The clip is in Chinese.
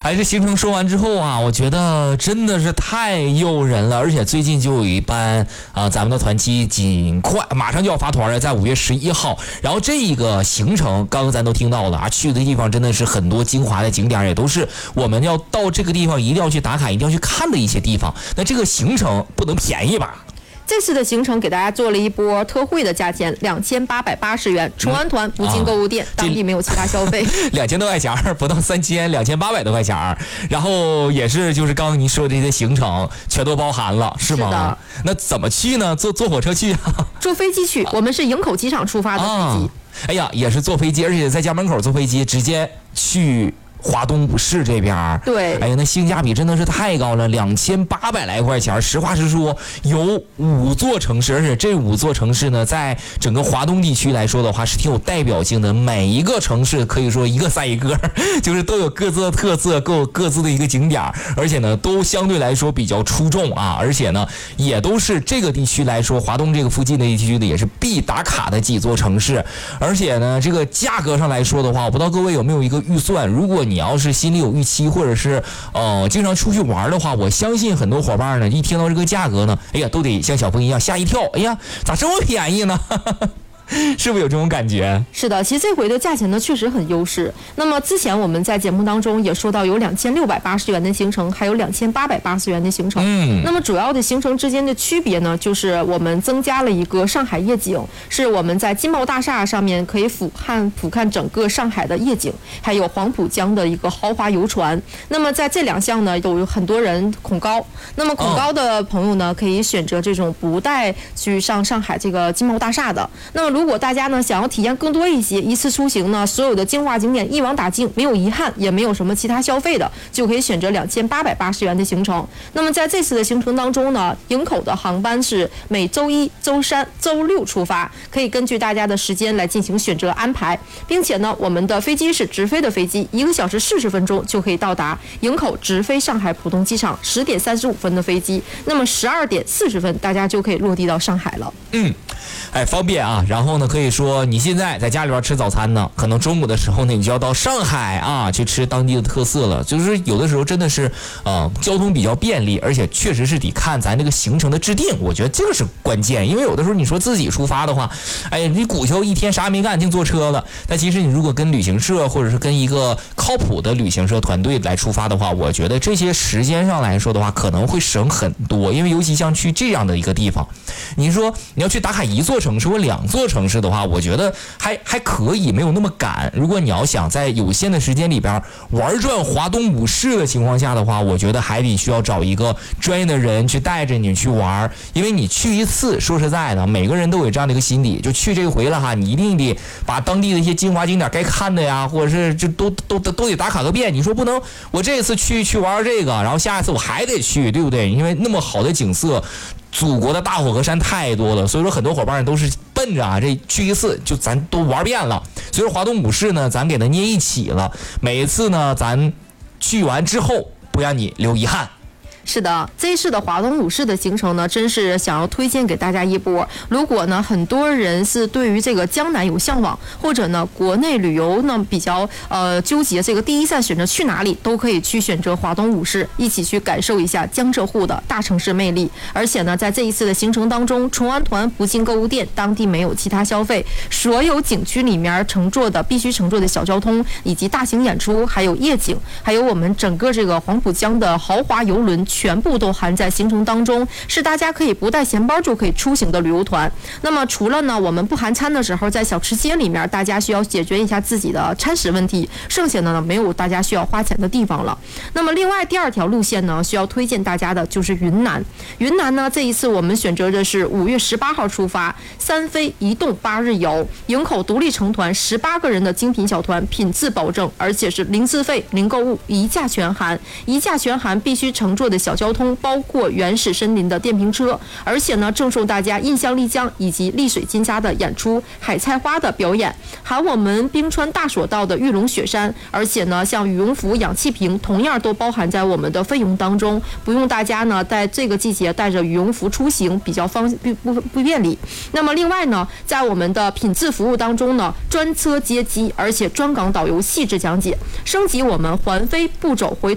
还是行程说完之后啊，我觉得真的是太诱人了，而且最近就有一班咱们的团期尽快马上就要发团了，在5月11号。然后这个行程刚刚咱都听到了啊，去的地方真的是很多精华的景点，也都是我们要到这个地方一定要去打卡、一定要去看的一些地方。那这个行程不能便宜吧？ 这次的行程给大家做了一波特惠的价钱，2880元，重安团不进购物店，当地没有其他消费 ，2000多块钱，不到3000，2800多块钱，然后也是就是刚刚您说的这些行程全都包含了，是吗？ 是的。 那怎么去呢？坐火车去啊？ 坐飞机去，我们是营口机场出发的飞机。 哎呀，也是坐飞机，而且在家门口坐飞机，直接去华东五市这边。 对， 哎呀，那性价比真的是太高了，2800来块钱。实话实说，有5座城市，而且这5座城市呢，在整个华东地区来说的话，是挺有代表性的。每一个城市可以说一个赛一个，就是都有各自的特色，各有各自的一个景点，而且呢，都相对来说比较出众啊。而且呢，也都是这个地区来说，华东这个附近的地区的也是必打卡的几座城市。而且呢，这个价格上来说的话，我不知道各位有没有一个预算，如果你要是心里有预期，或者是经常出去玩的话，我相信很多伙伴呢，一听到这个价格呢，哎呀，都得像小峰一样吓一跳，哎呀，咋这么便宜呢？是不是有这种感觉？ 是的，其实这回的价钱呢确实很优势。那么之前我们在节目当中也说到，有2680元的行程，还有2880元的行程。那么主要的行程之间的区别呢，就是我们增加了一个上海夜景，是我们在金茂大厦上面可以俯瞰整个上海的夜景，还有黄浦江的一个豪华游船。那么在这2项呢，有很多人恐高。那么恐高的朋友呢，可以选择这种不带去上海这个金茂大厦的。那么如果大家呢想要体验更多一些，一次出行呢，所有的精华景点一网打尽，没有遗憾，也没有什么其他消费的，就可以选择2880元的行程。那么在这次的行程当中呢，营口的航班是每周1、周3、周6出发，可以根据大家的时间来进行选择安排，并且呢，我们的飞机是直飞的飞机，1个小时40分钟就可以到达营口，直飞上海浦东机场，10点35分的飞机，那么12点40分大家就可以落地到上海了。 哎，方便啊。然后呢，可以说你现在在家里边吃早餐呢，可能中午的时候呢，你就要到上海啊去吃当地的特色了。就是有的时候真的是交通比较便利，而且确实是得看咱这个行程的制定，我觉得这个是关键。因为有的时候你说自己出发的话，哎呀，你鼓秋一天啥也没干，净坐车了。但其实你如果跟旅行社或者是跟一个靠谱的旅行社团队来出发的话，我觉得这些时间上来说的话，可能会省很多。因为尤其像去这样的一个地方，你说你要去打卡1座城市或2座城市的话，我觉得还可以，没有那么赶。如果你要想在有限的时间里边玩转华东五市的情况下的话，我觉得还得需要找一个专业的人去带着你去玩。因为你去一次，说实在的，每个人都有这样的一个心理，就去这回了哈，你一定得把当地的一些精华景点该看的呀，或者是就都得打卡个遍。你说不能，我这次去玩这个，然后下一次我还得去，对不对？因为那么好的景色，祖国的大好河山太多了，所以说很多伙伴都是奔着这去一次就咱都玩遍了。所以说华东五市呢，咱给它捏一起了，每一次呢咱去完之后不让你留遗憾。 是的，这一次的华东五市的行程呢，真是想要推荐给大家一波。如果呢，很多人是对于这个江南有向往，或者呢，国内旅游呢比较纠结这个第一站选择去哪里，都可以去选择华东五市，一起去感受一下江浙沪的大城市魅力。而且呢，在这一次的行程当中，崇安团不进购物店，当地没有其他消费，所有景区里面必须乘坐的小交通，以及大型演出，还有夜景，还有我们整个这个黄浦江的豪华游轮，全部都含在行程当中，是大家可以不带钱包就可以出行的旅游团。那么除了呢，我们不含餐的时候，在小吃街里面，大家需要解决一下自己的餐食问题，剩下的呢没有大家需要花钱的地方了。那么另外第2条路线呢，需要推荐大家的就是云南。云南呢，这一次我们选择的是5月18号出发，3飞1动8日游，营口独立成团，18个人的精品小团，品质保证，而且是零自费、零购物，一价全含。一价全含必须乘坐的小交通包括原始森林的电瓶车，而且呢赠送大家印象丽江以及丽水金沙的演出，海菜花的表演，含我们冰川大索道的玉龙雪山，而且呢像羽绒服、氧气瓶同样都包含在我们的费用当中，不用大家呢在这个季节带着羽绒服出行比较不便利。那么另外呢，在我们的品质服务当中呢，专车接机，而且专岗导游细致讲解，升级我们环飞不走回